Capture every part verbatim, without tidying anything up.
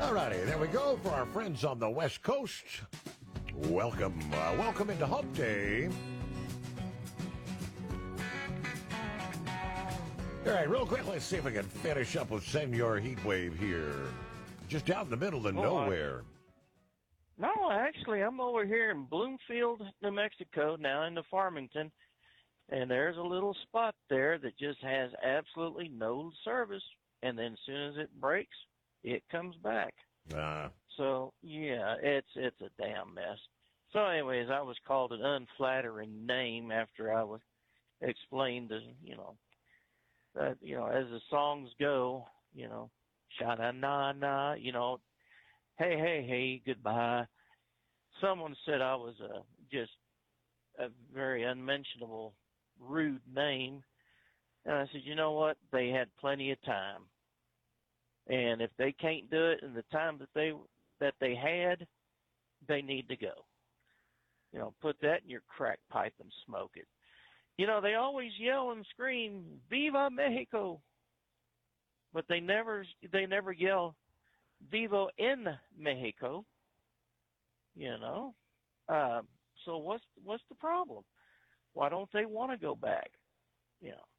All righty, there we go for our friends on the West Coast. Welcome, uh, welcome into Hump Day. All right, real quick, let's see if we can finish up with Senor Heatwave here. Just out in the middle of Oh, nowhere. I, no, actually, I'm over here in Bloomfield, New Mexico, now in the Farmington, and there's a little spot there that just has absolutely no service, and then as soon as it breaks, it comes back. Uh, So, yeah, it's it's a damn mess. So, anyways, I was called an unflattering name after I was explained, the, you know, that, you know, as the songs go, you know, sha-na-na-na, you know, hey, hey, hey, goodbye. Someone said I was a, just a very unmentionable, rude name. And I said, you know what? They had plenty of time. And if they can't do it in the time that they that they had, they need to go. You know, put that in your crack pipe and smoke it. You know, they always yell and scream, "Viva Mexico!" But they never they never yell, "Vivo en Mexico!" You know, uh, so what's what's the problem? Why don't they want to go back? You know.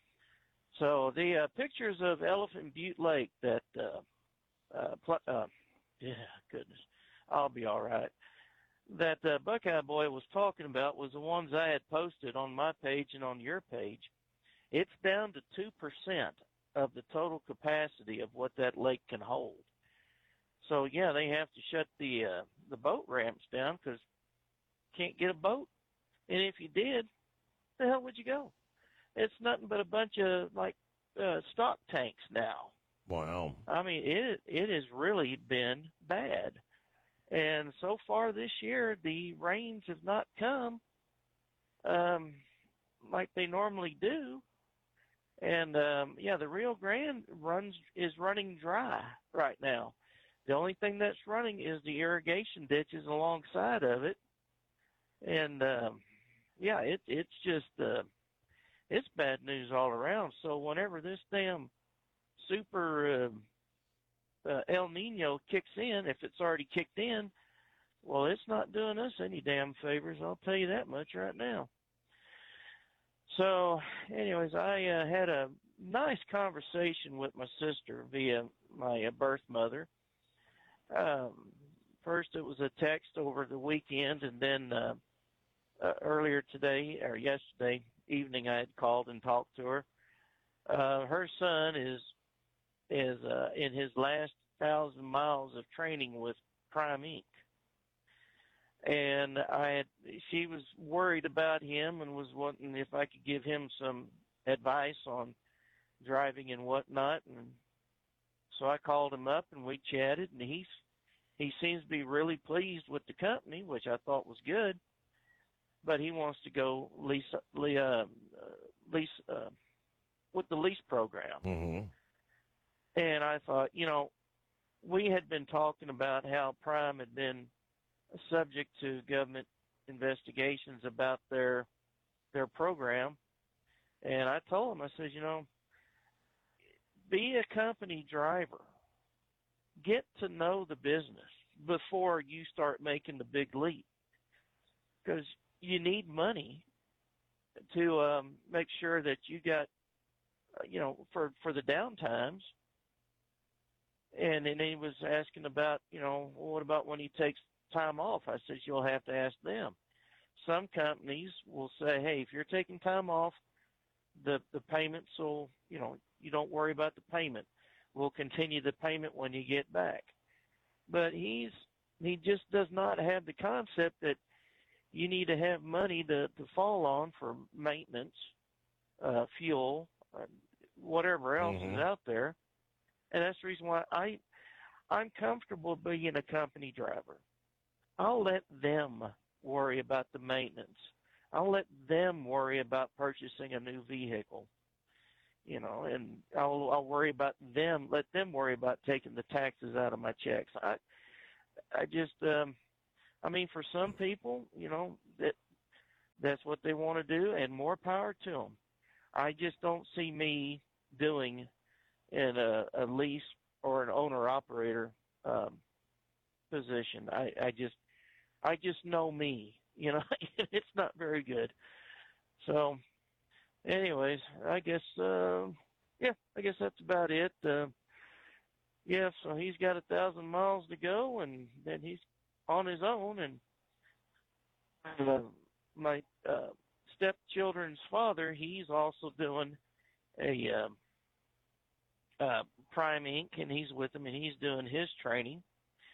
So the uh, pictures of Elephant Butte Lake that, uh, uh, pl- uh, yeah, goodness, I'll be all right. That uh, Buckeye Boy was talking about was the ones I had posted on my page and on your page. It's down to two percent of the total capacity of what that lake can hold. So yeah, they have to shut the uh, the boat ramps down because can't get a boat. And if you did, the hell would you go? It's nothing but a bunch of like uh, stock tanks now. wow. I mean, it it has really been bad. And so far this year, the rains have not come um, like they normally do. And um, yeah, the Rio Grande runs is running dry right now. The only thing that's running is the irrigation ditches alongside of it. And um, yeah, it it's just uh, it's bad news all around. So whenever this damn super uh, uh, El Nino kicks in, if it's already kicked in, well, it's not doing us any damn favors. I'll tell you that much right now. So, anyways, I uh, had a nice conversation with my sister via my uh, birth mother. Um, first, it was a text over the weekend, and then uh, uh, earlier today or yesterday evening, I had called and talked to her. Uh, her son is is uh, in his last thousand miles of training with Prime Incorporated. And I had, she was worried about him and was wanting if I could give him some advice on driving and whatnot. And so I called him up and we chatted, and he's he seems to be really pleased with the company, which I thought was good. But he wants to go lease lease uh, lease uh, with the lease program. Mm-hmm. And I thought, you know, we had been talking about how Prime had been subject to government investigations about their their program. And I told him, I said, you know, be a company driver. Get to know the business before you start making the big leap. Because you need money to um, make sure that you got, you know, for, for the down times. And then he was asking about, you know, well, what about when he takes time off? I said, you'll have to ask them. Some companies will say, hey, if you're taking time off, the, the payments will, you know, you don't worry about the payment. We'll continue the payment when you get back. But he's, he just does not have the concept that you need to have money to, to fall on for maintenance, uh, fuel, uh, whatever else Mm-hmm. is out there. And that's the reason why I, I'm comfortable being a company driver. I'll let them worry about the maintenance. I'll let them worry about purchasing a new vehicle, you know, and I'll, I'll worry about them, let them worry about taking the taxes out of my checks. I, I just, um, I mean, for some people, you know, that that's what they want to do, and more power to them. I just don't see me doing in a, a lease or an owner-operator um, position. I, I just I just know me. You know, it's not very good. So, anyways, I guess uh, yeah, I guess that's about it. Uh, yeah, so he's got a thousand miles to go, and then he's on his own. And uh, my uh, stepchildren's father, he's also doing a um, uh, Prime Inc, and he's with them, and he's doing his training.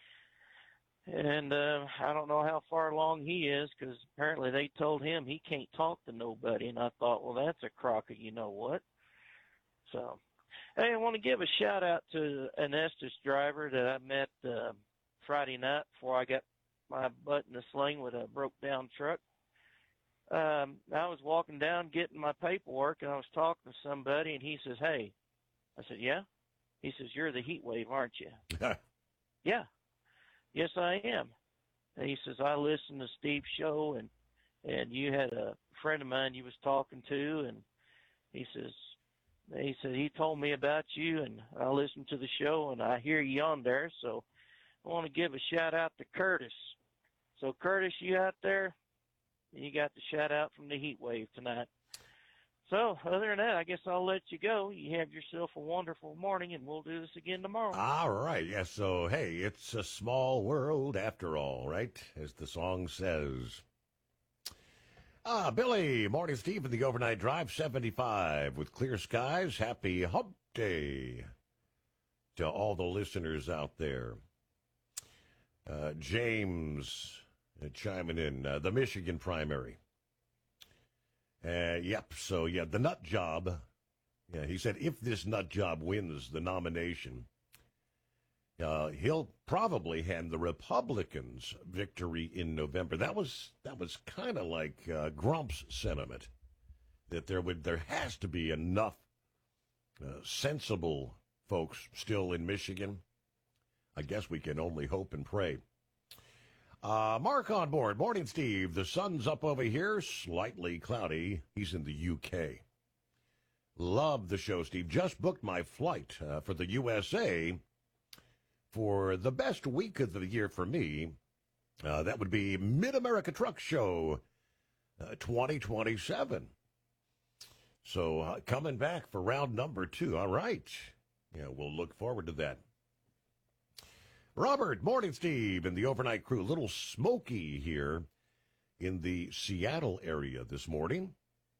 And uh, I don't know how far along he is, because apparently they told him he can't talk to nobody. And I thought, well, that's a crock of you know what. So, hey, I want to give a shout out to an Estes driver that I met uh, Friday night before I got my butt in the sling with a broke down truck. Um, I was walking down getting my paperwork, and I was talking to somebody, and he says, "Hey," I said, "Yeah." He says, "You're the heat wave, aren't you?" "Yeah." "Yes, I am." And he says, "I listened to Steve's show, and and you had a friend of mine you was talking to, and he says, he said he told me about you, and I listened to the show, and I hear you on there, so I want to give a shout out to Curtis. So Curtis, you out there, you got the shout out from the heat wave tonight." So, other than that, I guess I'll let you go. You have yourself a wonderful morning, and we'll do this again tomorrow. All right. Yeah, so, hey, it's a small world after all, right? As the song says. Ah, Billy, morning, Steve, in the overnight drive, seventy-five, with clear skies. Happy hump day to all the listeners out there. Uh, James uh, chiming in, uh, the Michigan primary. Uh, yep, so, yeah, the nut job. Yeah, he said if this nut job wins the nomination, uh, he'll probably hand the Republicans victory in November. That was that was kind of like uh, Grump's sentiment, that there would there has to be enough uh, sensible folks still in Michigan. I guess we can only hope and pray. Uh, Mark on board. Morning, Steve. The sun's up over here, slightly cloudy. He's in the U K. Love the show, Steve. Just booked my flight uh, for the U S A for the best week of the year for me. Uh, that would be Mid-America Truck Show uh, twenty twenty-seven. So uh, coming back for round number two. All right. Yeah, we'll look forward to that. Robert, morning, Steve, and the overnight crew. A little smoky here in the Seattle area this morning.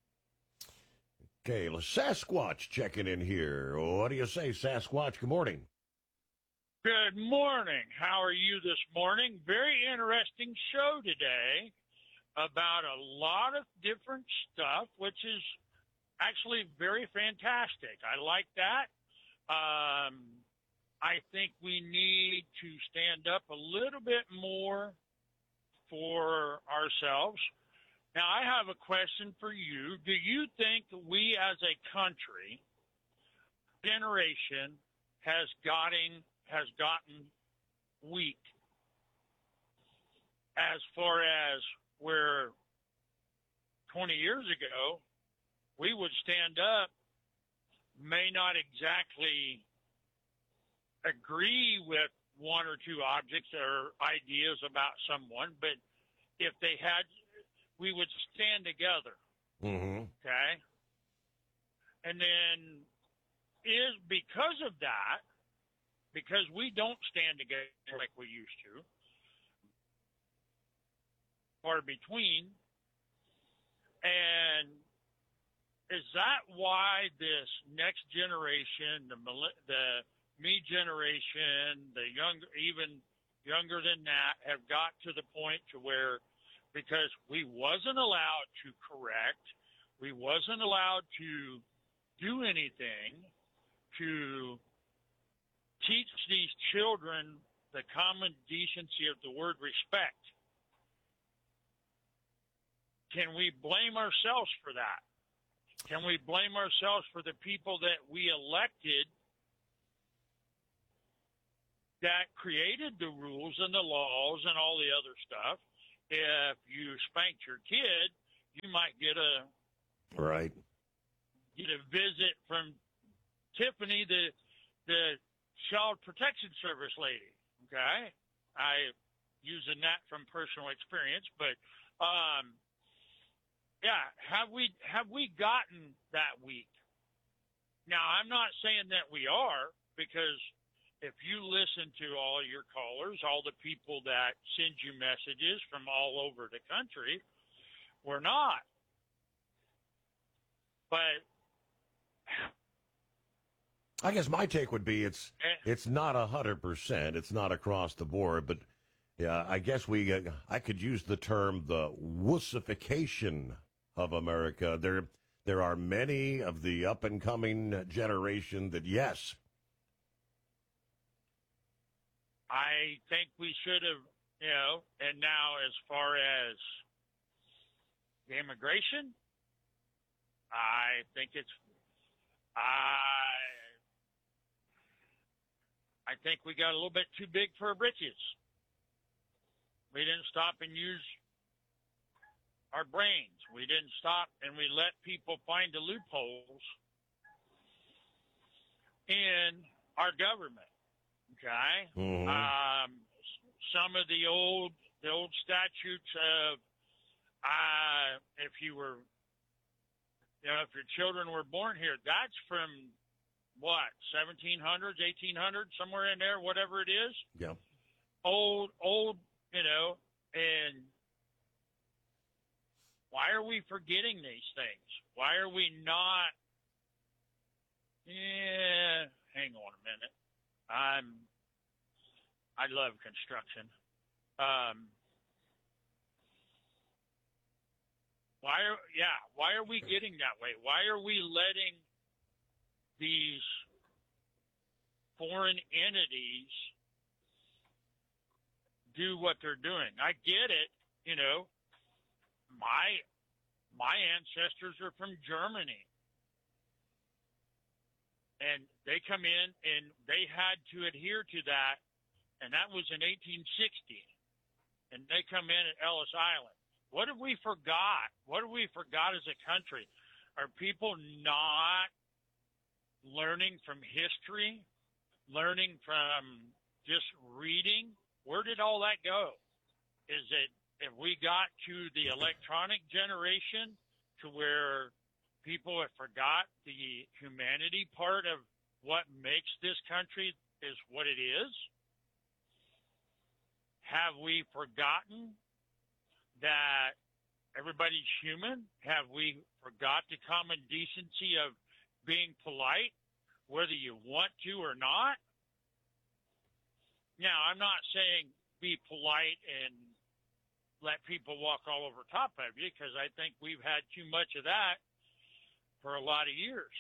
Okay, Sasquatch checking in here. What do you say, Sasquatch? Good morning. Good morning. How are you this morning? Very interesting show today about a lot of different stuff, which is actually very fantastic. I like that. Um, I think we need to stand up a little bit more for ourselves. Now, I have a question for you. Do you think we as a country, generation, has gotten, has gotten weak as far as where twenty years ago we would stand up, may not exactly agree with one or two objects or ideas about someone, but if they had, we would stand together. Mm-hmm. Okay? And then is because of that, because we don't stand together like we used to, far between, and is that why this next generation, the the me generation, the younger, even younger than that, have got to the point to where, because we wasn't allowed to correct, we wasn't allowed to do anything to teach these children the common decency of the word respect. Can we blame ourselves for that? Can we blame ourselves for the people that we elected that created the rules and the laws and all the other stuff? If you spanked your kid, you might get a right get a visit from Tiffany, the the Child Protection Service lady. Okay, I using that from personal experience, but um, yeah, have we have we gotten that weak? Now, I'm not saying that we are, because if you listen to all your callers, all the people that send you messages from all over the country, we're not. But I guess my take would be it's it's not a hundred percent. It's not across the board, but yeah, I guess we uh, I could use the term the wussification of America. There there are many of the up and coming generation that yes. I think we should have, you know, and now as far as the immigration, I think it's I I think we got a little bit too big for our britches. We didn't stop and use our brains. We didn't stop and we let people find the loopholes in our government. Okay. Mm-hmm. Um, some of the old the old statutes of uh, if you were, you know, if your children were born here, that's from what, seventeen hundreds, eighteen hundreds, somewhere in there, whatever it is. Yeah. Old, old, you know, and why are we forgetting these things? Why are we not? Yeah, hang on a minute. I'm, I love construction. Um, why are, yeah, why are we getting that way? Why are we letting these foreign entities do what they're doing? I get it, you know. My my ancestors are from Germany. And they come in and they had to adhere to that, and that was in eighteen sixty. And they come in at Ellis Island. What have we forgot? What have we forgot as a country? Are people not learning from history, learning from just reading? Where did all that go? Is it, if we got to the electronic generation to where people have forgot the humanity part of what makes this country is what it is? Have we forgotten that everybody's human? Have we forgot the common decency of being polite, whether you want to or not? Now, I'm not saying be polite and let people walk all over top of you, because I think we've had too much of that for a lot of years.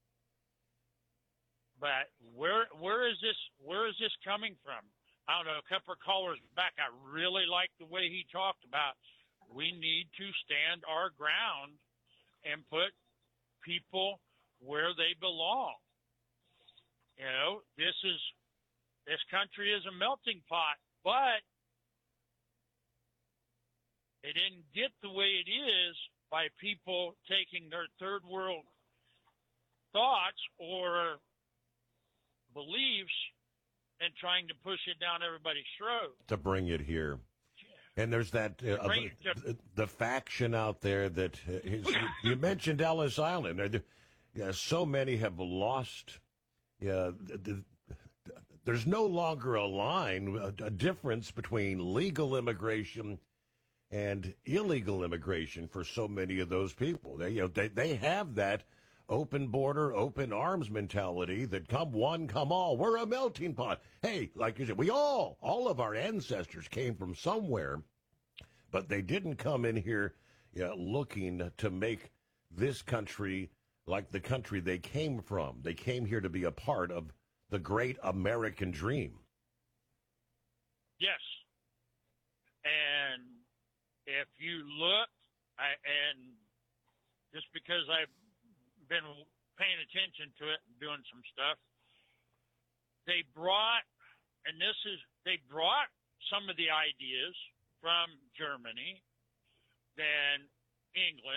But where where is this where is this coming from? I don't know, a couple of callers back, I really liked the way he talked about we need to stand our ground and put people where they belong. You know, this is this country is a melting pot, but it didn't get the way it is by people taking their third world thoughts or beliefs and trying to push it down everybody's throat. To bring it here. And there's that, uh, uh, the, the faction out there that, uh, is, you mentioned Ellis Island. There, yeah, so many have lost, yeah, the, the, there's no longer a line, a, a difference between legal immigration and illegal immigration for so many of those people. They, you know, they, they have that open border, open arms mentality that come one, come all. We're a melting pot. Hey, like you said, we all, all of our ancestors came from somewhere, but they didn't come in here yeah, looking to make this country like the country they came from. They came here to be a part of the great American dream. Yes. And if you look, I, and just because I've been paying attention to it and doing some stuff, they brought, and this is, they brought some of the ideas from Germany, then England,